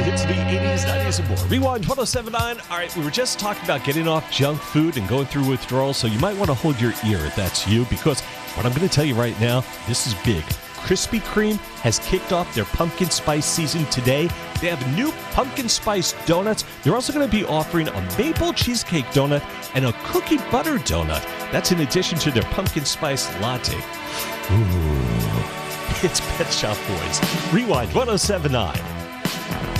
hits of the 80s, 90s, and more. Rewind 1079. All right, we were just talking about getting off junk food and going through withdrawals, so you might want to hold your ear if that's you, because what I'm going to tell you right now, this is big. Krispy Kreme has kicked off their pumpkin spice season today. They have new pumpkin spice donuts. They're also going to be offering a maple cheesecake donut and a cookie butter donut. That's in addition to their pumpkin spice latte. Ooh. It's Pet Shop Boys. Rewind 1079.